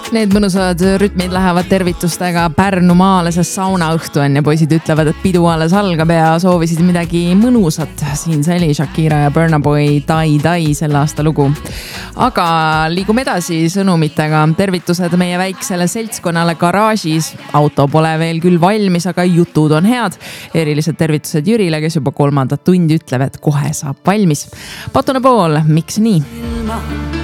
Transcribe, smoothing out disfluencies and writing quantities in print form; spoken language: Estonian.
Need mõnusad rütmid lähevad tervitustega Pärnu maale, sest saunaõhtu on ja poisid ütlevad, et pidu alles algab ja soovisid midagi mõnusat. Siin see oli Shakira ja Burna Boy Tai selle aasta lugu. Aga liigume edasi sõnumitega. Tervitused meie väiksele seltskonnale garaažis. Auto pole veel küll valmis, aga jutud on head. Erilised tervitused Jürile, kes juba 3. tundi ütleb, et kohe saab valmis. Patune pool, miks nii?